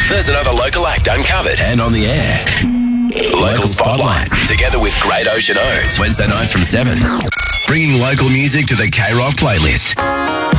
There's another local act uncovered and on the air. Local Spotlight, together with Great Ocean Oats, Wednesday nights from 7. Bringing local music to the K-Rock playlist.